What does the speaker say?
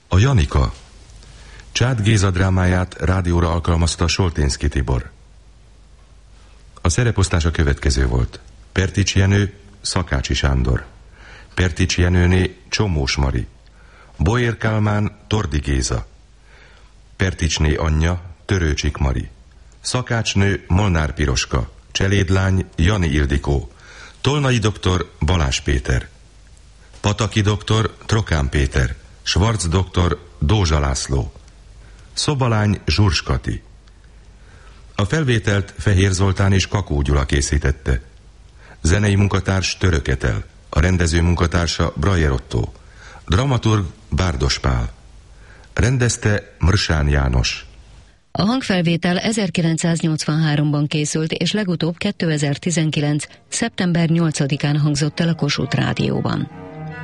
A Janika. Csád Géza drámáját rádióra alkalmazta Solténszky Tibor. A szereposztás a következő volt. Pertics Jenő, Szakácsi Sándor. Pertics Jenőné, Csomós Mari. Boér Kálmán, Tordi Géza. Perticsné anyja, Törőcsik Mari. Szakácsnő, Molnár Piroska. Cselédlány, Jani Ildikó. Tolnai doktor, Balázs Péter. Pataki doktor, Trokán Péter. Schwarz doktor, Dózsa László. Szobalány, Zsurs Kati. A felvételt Fehér Zoltán és Kakó Gyula készítette. Zenei munkatárs Török Etel. A rendező munkatársa Brajer Otto. Dramaturg Bárdos Pál. Rendezte Mrsán János. A hangfelvétel 1983-ban készült, és legutóbb 2019. szeptember 8-án hangzott el a Kossuth Rádióban.